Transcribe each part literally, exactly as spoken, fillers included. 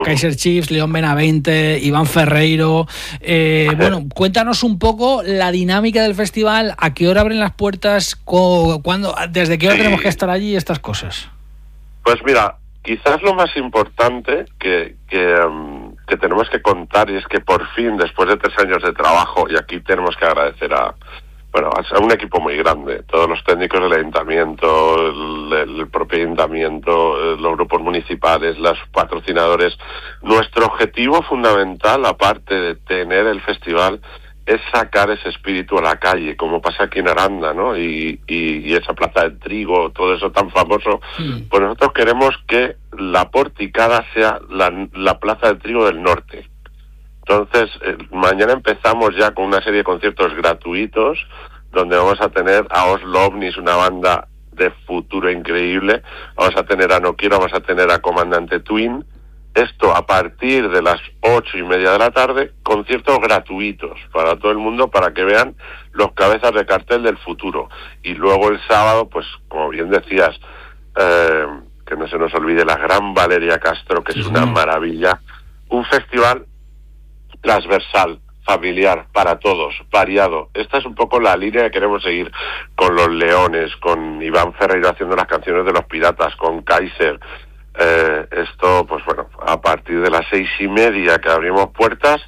Kaiser Chiefs, León Benavente, Iván Ferreiro. Eh, bueno, cuéntanos un poco la dinámica del festival, a qué hora abren las puertas, cu- cuándo, desde qué hora sí. tenemos que estar allí y estas cosas. Pues mira, quizás lo más importante que, que, um, que tenemos que contar, y es que por fin, después de tres años de trabajo, y aquí tenemos que agradecer a, bueno, a un equipo muy grande, todos los técnicos del ayuntamiento, el, el propio ayuntamiento, los grupos municipales, los patrocinadores. Nuestro objetivo fundamental, aparte de tener el festival, es sacar ese espíritu a la calle, como pasa aquí en Aranda, ¿no? Y, y, y esa plaza del trigo, todo eso tan famoso. Sí. Pues nosotros queremos que la Porticada sea la, la plaza del trigo del norte. Entonces, eh, mañana empezamos ya con una serie de conciertos gratuitos, donde vamos a tener a Oslo Ovnis, una banda de futuro increíble, vamos a tener a No Quiero, vamos a tener a Comandante Twin. Esto a partir de las ocho y media de la tarde, conciertos gratuitos para todo el mundo, para que vean los cabezas de cartel del futuro. Y luego el sábado, pues como bien decías, eh, que no se nos olvide la gran Valeria Castro, que es una maravilla, un festival transversal, familiar, para todos, variado. Esta es un poco la línea que queremos seguir con los Leones, con Iván Ferreiro haciendo las canciones de los Piratas, con Kaiser. Eh, esto, pues bueno, a partir de las seis y media que abrimos puertas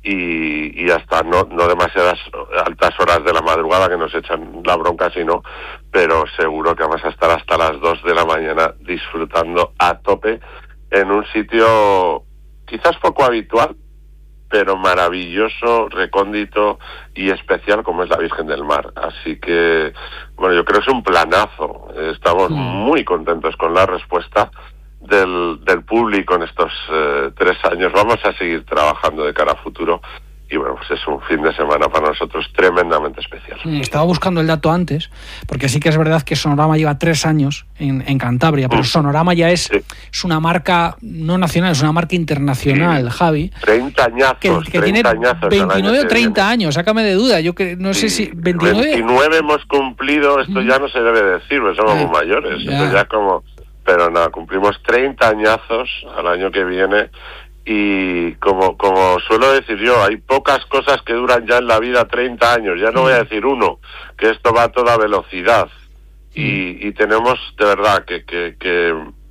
y, y hasta no, no demasiadas altas horas de la madrugada que nos echan la bronca, sino, pero seguro que vamos a estar hasta las dos de la mañana disfrutando a tope en un sitio quizás poco habitual, pero maravilloso, recóndito y especial, como es la Virgen del Mar. Así que, bueno, yo creo que es un planazo. Estamos mm. muy contentos con la respuesta del, del público en estos eh, tres años. Vamos a seguir trabajando de cara a futuro. Y bueno, pues es un fin de semana para nosotros tremendamente especial. Estaba buscando el dato antes, porque sí que es verdad que Sonorama lleva tres años en, en Cantabria, pero Sonorama ya es, sí. es una marca no nacional, es una marca internacional, sí. Javi. treinta añazos. Que, que tiene veintinueve o treinta años, sácame de duda. Yo que no sí. sé si. veintinueve veintinueve hemos cumplido, esto ya no se debe decir, porque somos muy mayores. Ya. Esto ya como. Pero nada, cumplimos treinta añazos al año que viene. Y como como suelo decir yo, hay pocas cosas que duran ya en la vida treinta años, ya no voy a decir uno, que esto va a toda velocidad. Y, y tenemos de verdad que, que, que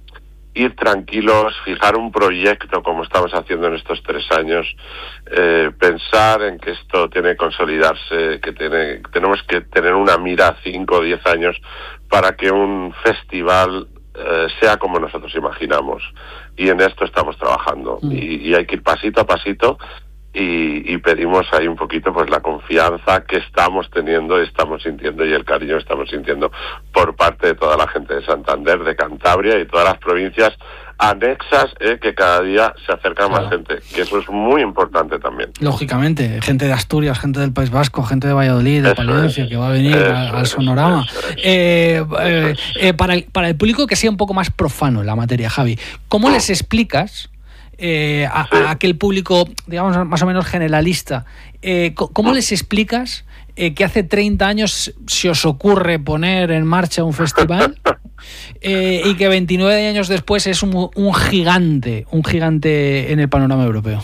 ir tranquilos, fijar un proyecto como estamos haciendo en estos tres años, eh, pensar en que esto tiene que consolidarse, que tiene tenemos que tener una mira a cinco o diez años para que un festival eh, sea como nosotros imaginamos. Y en esto estamos trabajando. Mm. Y, y hay que ir pasito a pasito y, y pedimos ahí un poquito pues la confianza que estamos teniendo, estamos sintiendo y el cariño que estamos sintiendo por parte de toda la gente de Santander, de Cantabria y todas las provincias anexas, eh, que cada día se acerca claro. más gente, que eso es muy importante también. Lógicamente, gente de Asturias, gente del País Vasco, gente de Valladolid, de eso Palencia, es, que va a venir eso, al, al Sonorama. Eso, eso, eh, eso eh, es. eh, para, el, para el público que sea un poco más profano en la materia, Javi, ¿cómo oh. les explicas eh, a, sí. a aquel público, digamos, más o menos generalista, eh, ¿cómo oh. les explicas eh, que hace treinta años se os ocurre poner en marcha un festival eh, y que veintinueve años después es un, un gigante, un gigante en el panorama europeo?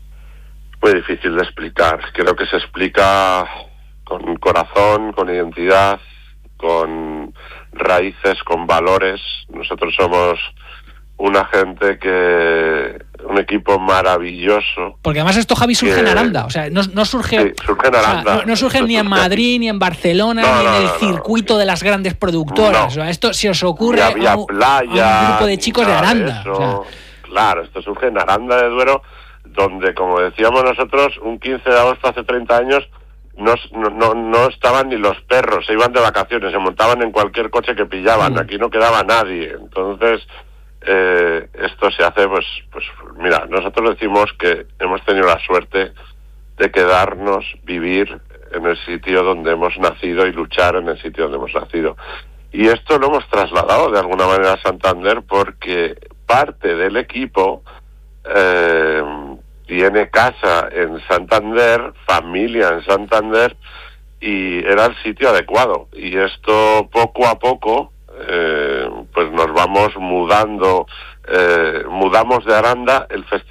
Muy difícil de explicar. Creo que se explica con corazón, con identidad, con raíces, con valores. Nosotros somos una gente que... un equipo maravilloso. Porque además esto, Javi, surge que, en Aranda. O sea, no, no surge... Sí, surge en Aranda. O sea, no, no surge esto ni en Madrid, ni en Barcelona, no, ni en el no, circuito no. de las grandes productoras. No. O sea, esto se os ocurre había a, un, playa, a un grupo de chicos de Aranda. Eso, o sea. Claro, esto surge en Aranda de Duero, donde, como decíamos nosotros, un quince de agosto hace treinta años, no, no, no estaban ni los perros, se iban de vacaciones, se montaban en cualquier coche que pillaban, mm. aquí no quedaba nadie. Entonces... Eh, esto se hace, pues, pues, mira, nosotros decimos que hemos tenido la suerte de quedarnos, vivir en el sitio donde hemos nacido y luchar en el sitio donde hemos nacido. Y esto lo hemos trasladado de alguna manera a Santander porque parte del equipo eh, tiene casa en Santander, familia en Santander, y era el sitio adecuado. Y esto poco a poco... Eh, pues nos nos vamos mudando, eh, mudamos de Aranda el festival